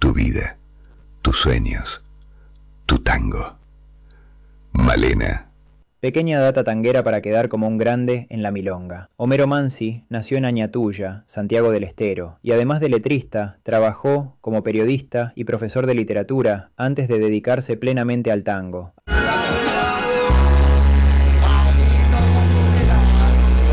tu vida, tus sueños, tu tango. Malena. Pequeña data tanguera para quedar como un grande en la milonga. Homero Mansi nació en Añatuya, Santiago del Estero, y además de letrista, trabajó como periodista y profesor de literatura antes de dedicarse plenamente al tango.